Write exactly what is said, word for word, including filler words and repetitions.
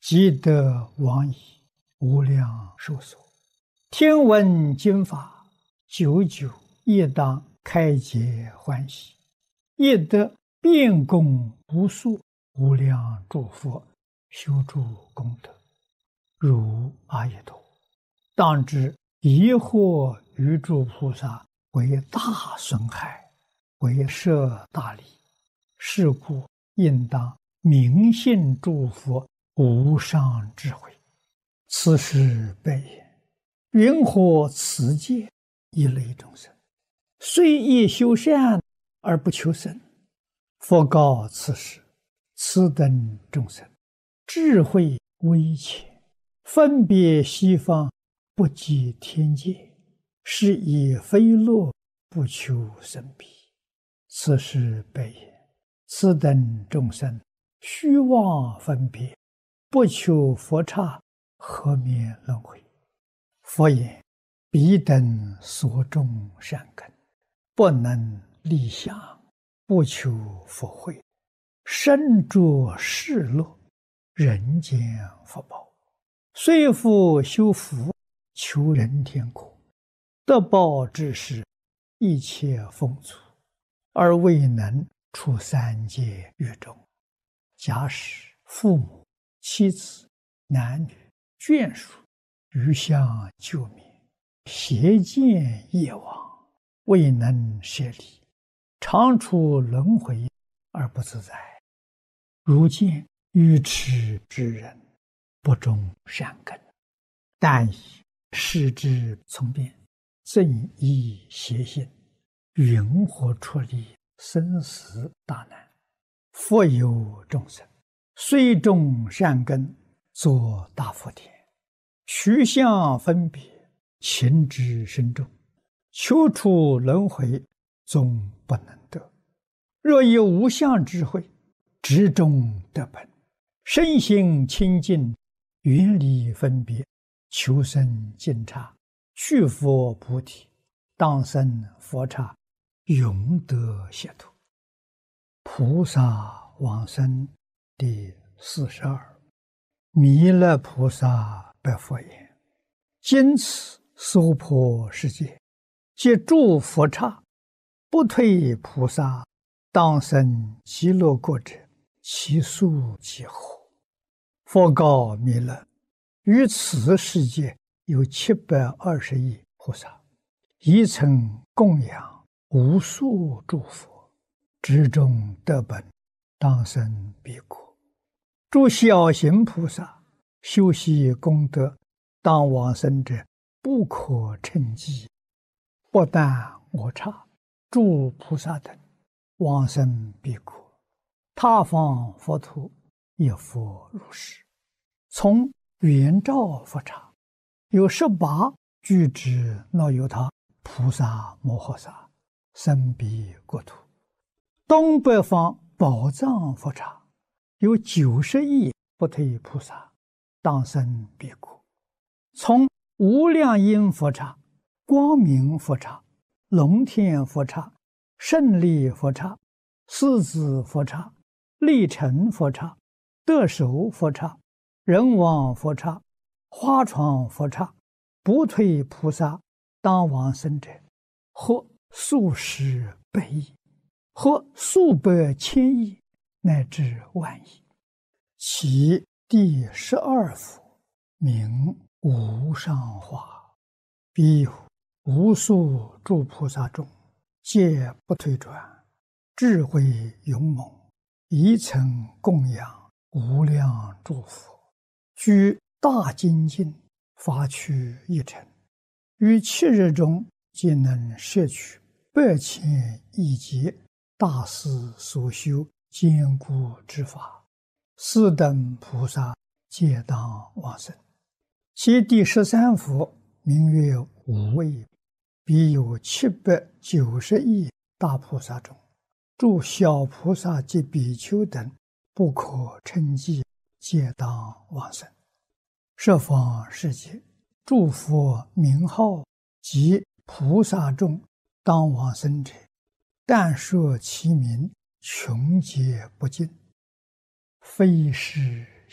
积德往矣，无量寿所。听闻经法，久久亦当开解欢喜，亦得遍供无数无量诸佛修诸功德，如阿逸陀。当知疑惑于诸菩萨为大损害，为摄大利，是故应当明信诸佛无上智慧。此时悲言：云何此界一类众生，虽亦修善而不求生？佛告此时：此等众生智慧微浅，分别西方，不及天界，是以非乐不求生彼。此时悲言：此等众生虚妄分别，不求佛刹，何免轮回？佛言：彼等所种善根，不能立想，不求佛慧，身着世乐，人间福报，虽复修福，求人天国，得报之时，一切丰足，而未能出三界狱中。假使父母、妻子、男女、眷属余相救灭，邪见业往，未能舍离，常处轮回而不自在。如见愚痴之人，不种善根，但以视之从变，正依邪心，云何出离生死大难？复有众生，虽种善根，作大福田，虚相分别，情之深重，求出轮回，终不能得。若有无相智慧，直中得本，身心清净，远离分别，求生净刹，去佛菩提，当生佛刹，永得解脱。菩萨往生第四十二。弥勒菩萨白佛言：今此娑婆世界，皆诸佛刹，不退菩萨，当生极乐国者，其数几何？佛告弥勒：于此世界有七百二十亿菩萨，一曾供养无数诸佛，直中得本，当生彼国。诸小行菩萨修习功德，当往生者不可称计。不但我刹，诸菩萨等往生彼国，他方佛土亦复如是。从圆照佛刹，有十八具之那由他菩萨摩诃萨生彼国土。东北方宝藏佛刹，有九十亿不退菩萨，当生彼国。从无量音佛刹、光明佛刹、龙天佛刹、胜利佛刹、狮子佛刹、力成佛刹、得手佛刹、人王佛刹、花床佛刹，不退菩萨当往生者，或数十百亿，或数百千亿，乃至万亿。其第十二佛名无上化，彼有无数诸菩萨中，皆不退转，智慧勇猛，一曾供养无量诸佛，居大精进，发趣一尘，于七日中皆能摄取百千亿劫大师所修坚固之法，四等菩萨皆当往生。其第十三佛名曰无畏，彼有七百九十亿大菩萨中，诸小菩萨及比丘等不可称计，皆当往生。十方世界诸佛名号及菩萨众当往生者，但说其名，穷劫不尽，非是